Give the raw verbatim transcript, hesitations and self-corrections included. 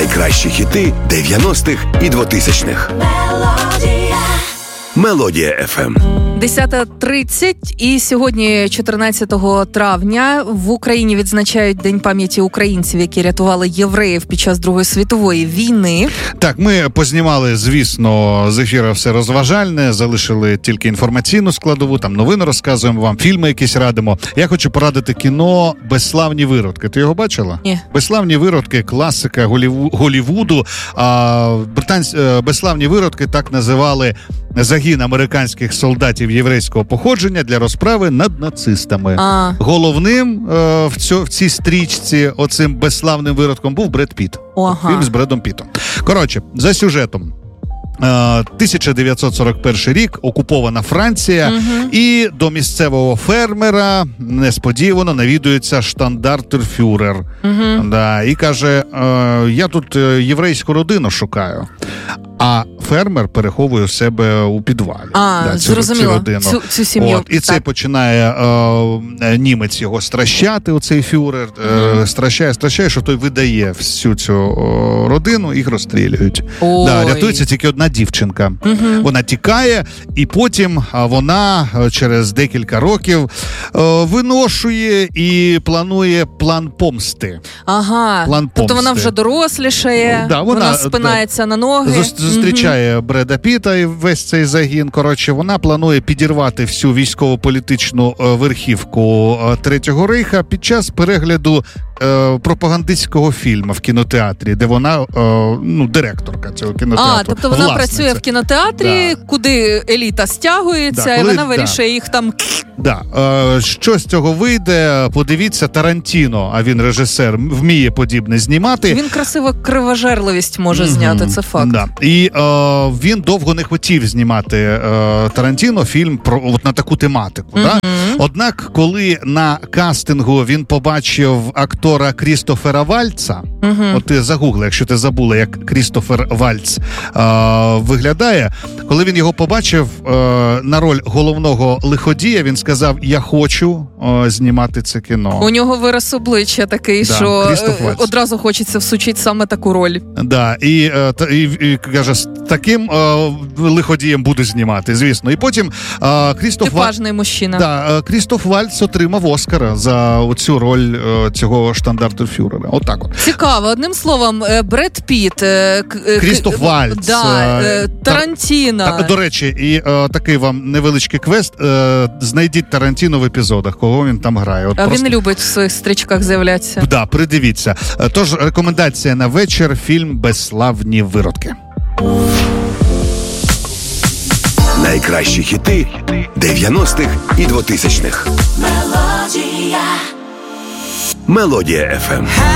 Найкращі хіти дев'яностих і двотисячних. Мелодія. Мелодія еф ем. десята тридцять, і сьогодні, чотирнадцятого травня, в Україні відзначають День пам'яті українців, які рятували євреїв під час Другої світової війни. Так, ми познімали, звісно, з ефіру все розважальне, залишили тільки інформаційну складову, там новини розказуємо вам, фільми якісь радимо. Я хочу порадити кіно «Безславні виродки». Ти його бачила? Ні. «Безславні виродки» – класика Голіву... Голівуду. А, британсь... «Безславні виродки» так називали загін американських солдатів єврейського походження для розправи над нацистами. А. Головним е, в, цьо, в цій стрічці оцим безславним виродком був Бред Піт. Ага. Фільм з Бредом Пітом. Коротше, за сюжетом. тисяча дев'ятсот сорок перший рік, окупована Франція, угу. І до місцевого фермера несподівано навідується штандартенфюрер. Угу. Да, і каже, я тут єврейську родину шукаю. А фермер переховує у себе у підвалі. А, да, цю, зрозуміло, цю родину. Цю, цю сім'ю. От, і цей починає е, німець його стращати, оцей фюрер, е, стращає, стращає, що той видає всю цю о, родину, їх розстрілюють. Да, рятується тільки одна дівчинка. Угу. Вона тікає, і потім вона через декілька років е, виношує і планує план помсти. Ага, план помсти. Тобто вона вже дорослішає, да, вона, вона спинається да, на ноги. Зустрічає угу. Бреда Піта і весь цей загін. Коротше, вона планує підірвати всю військово-політичну е, верхівку е, Третього Рейха під час перегляду е, пропагандистського фільму в кінотеатрі, де вона, е, ну, директорка цього кінотеатру. А, тобто вона власниця. Працює в кінотеатрі, да. Куди еліта стягується, да, коли, і вона вирішує да. їх там... Да. Е, що з цього вийде, подивіться, Тарантіно, а він режисер, вміє подібне знімати. Він красиво кривожерливість може mm-hmm. зняти, це факт. Да. І е, він довго не хотів знімати е, Тарантіно фільм про от на таку тематику. Mm-hmm. Да? Однак, коли на кастингу він побачив актора Крістофера Вальца, mm-hmm. от ти загугли, якщо ти забула, як Крістофер Вальц е, виглядає, коли він його побачив е, на роль головного лиходія, він сказав, я хочу е, знімати це кіно. У нього вираз обличчя такий, да, що е, одразу хочеться всучити саме таку роль. Да, і, е, та, і, і каже, з таким е, лиходієм буду знімати, звісно. І потім е, Крістоф Типажний Ва... мужчина. Да, е, Крістоф Вальц отримав Оскара за оцю роль е, цього штандартенфюрера. Отак от. Цікаво. Одним словом, Бред Піт, е, Крістоф Вальц, да, е, Тарантіно. Та, до речі, і е, такий вам невеличкий квест. Е, знайдіть Тарантіно в епізодах, кого він там грає. От а просто... він любить в своїх стрічках з'являтися. Да, придивіться. Тож, рекомендація на вечір – фільм «Безславні виродки». Найкращі хіти дев'яностих і двотисячних. Мелодія. Мелодія еф ем.